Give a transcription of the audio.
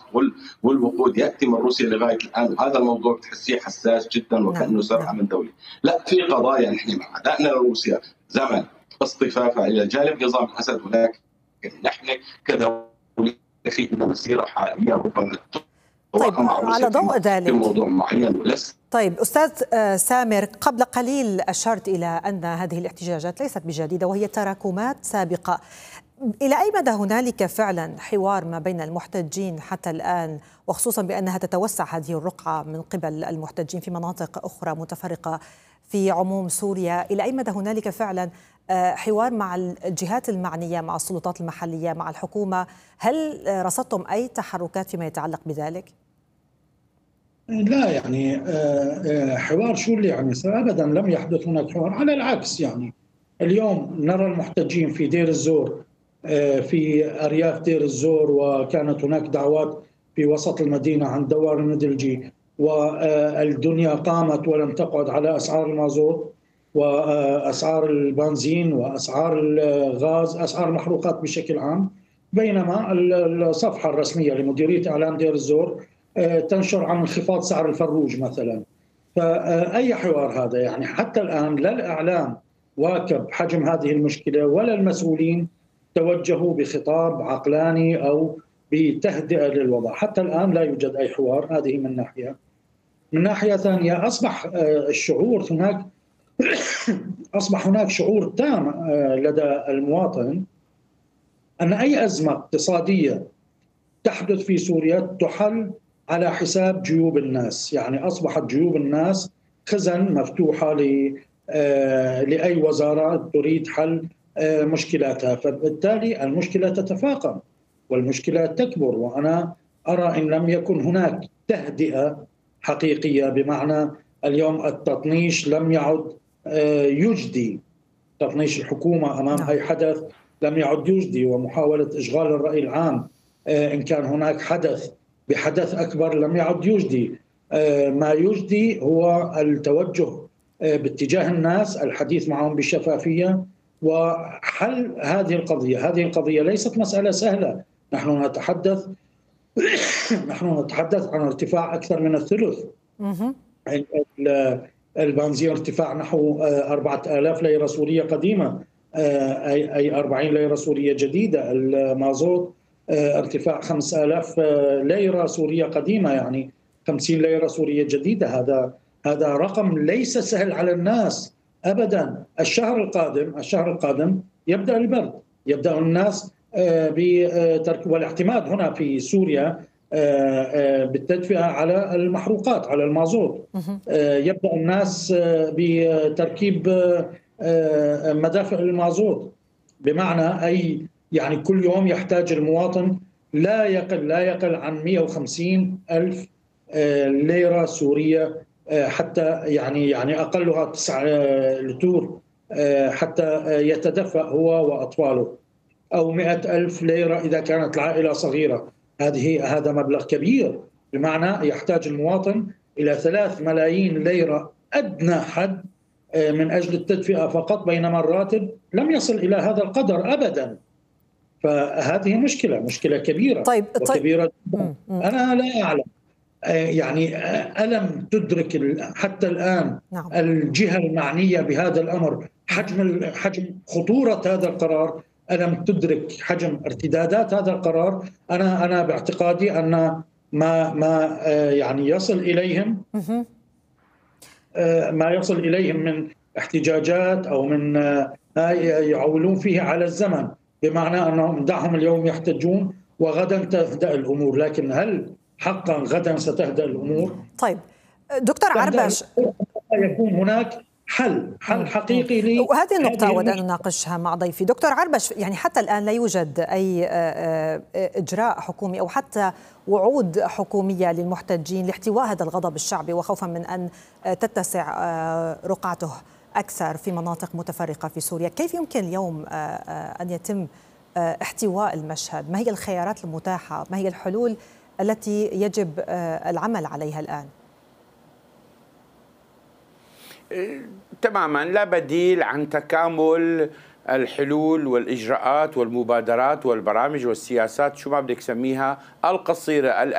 والوقود ياتي من روسيا لغايه الان، وهذا الموضوع بتحسيه حساس جدا وكانه سرقه من دوله. لا، في قضايا نحن مع عدائنا لروسيا زمن اصطفافها الى جانب نظام الاسد، ولكن نحن كدوله في مسيره حاليه ربما طيب على ضوء ذلك في موضوع معين ولس. طيب أستاذ سامر، قبل قليل أشرت إلى أن هذه الاحتجاجات ليست بجديدة وهي تراكمات سابقة. إلى أي مدى هنالك فعلا حوار ما بين المحتجين حتى الآن، وخصوصا بأنها تتوسع هذه الرقعة من قبل المحتجين في مناطق أخرى متفرقة في عموم سوريا؟ إلى أي مدى هنالك فعلا حوار مع الجهات المعنية، مع السلطات المحلية، مع الحكومة؟ هل رصدتم أي تحركات فيما يتعلق بذلك؟ لا يعني حوار شو اللي يعني أبدا لم يحدث هناك حوار، على العكس. يعني اليوم نرى المحتجين في دير الزور، في أرياف دير الزور، وكانت هناك دعوات في وسط المدينة عن دوار المدلجي، والدنيا قامت ولم تقعد على أسعار المازوت وأسعار البنزين وأسعار الغاز، أسعار المحروقات بشكل عام. بينما الصفحة الرسمية لمديرية إعلام دير الزور تنشر عن انخفاض سعر الفروج مثلا. فأي حوار هذا؟ يعني حتى الآن لا الإعلام واكب حجم هذه المشكلة ولا المسؤولين توجهوا بخطاب عقلاني أو بتهدئة للوضع. حتى الآن لا يوجد أي حوار. هذه من ناحية. من ناحية ثانية أصبح الشعور هناك أصبح هناك شعور تام لدى المواطن أن أي أزمة اقتصادية تحدث في سوريا تحل على حساب جيوب الناس. يعني أصبحت جيوب الناس خزن مفتوحة لأي وزارة تريد حل مشكلاتها، فبالتالي المشكلة تتفاقم والمشكلة تكبر. وأنا أرى إن لم يكن هناك تهدئة حقيقية، بمعنى اليوم التطنيش لم يعد يجدي، تطنيش الحكومة أمام أي حدث لم يعد يجدي، ومحاولة إشغال الرأي العام إن كان هناك حدث بحدث أكبر لم يعد يجدي. ما يجدي هو التوجه باتجاه الناس، الحديث معهم بشفافية وحل هذه القضية. هذه القضية ليست مسألة سهلة. نحن نتحدث عن ارتفاع أكثر من الثلث. البنزين ارتفاع نحو 4000 ليرة سورية قديمة، أي 40 ليرة سورية جديدة. المازوت ارتفاع 5000 ليرة سورية قديمة، يعني 50 ليرة سورية جديدة. هذا رقم ليس سهل على الناس أبدا. الشهر القادم يبدأ البرد، يبدأ الناس بترك والاعتماد هنا في سوريا بالتدفئة على المحروقات، على المازوت. يبدأ الناس بتركيب مدافع المازوت، بمعنى أي يعني كل يوم يحتاج المواطن لا يقل عن 150 ألف ليرة سورية، حتى يعني أقلها 9 لتور حتى يتدفأ هو وأطفاله، أو 100 ألف ليرة إذا كانت العائلة صغيرة. هذا مبلغ كبير، بمعنى يحتاج المواطن إلى 3 ملايين ليرة أدنى حد من أجل التدفئة فقط، بينما الراتب لم يصل إلى هذا القدر أبدا. فهذه مشكلة كبيرة وكبيرة جدا. أنا لا أعلم يعني ألم تدرك حتى الآن الجهة المعنية بهذا الأمر حجم خطورة هذا القرار؟ ألم تدرك حجم ارتدادات هذا القرار؟ أنا باعتقادي أن ما يعني يصل إليهم من احتجاجات أو من يعولون فيه على الزمن، بمعنى أنهم دعهم اليوم يحتجون وغدا تهدأ الأمور. لكن هل حقا غدا ستهدأ الأمور؟ طيب دكتور عربش، يكون هناك حل حقيقي وهذه النقطة أود أن نناقشها مع ضيفي. دكتور عربش، يعني حتى الآن لا يوجد أي إجراء حكومي أو حتى وعود حكومية للمحتجين لاحتواء هذا الغضب الشعبي، وخوفا من أن تتسع رقعته أكثر في مناطق متفرقة في سوريا. كيف يمكن اليوم أن يتم احتواء المشهد؟ ما هي الخيارات المتاحة؟ ما هي الحلول التي يجب العمل عليها الآن؟ تماما لا بديل عن تكامل الحلول والإجراءات والمبادرات والبرامج والسياسات، شو ما بدك سميها، القصيرة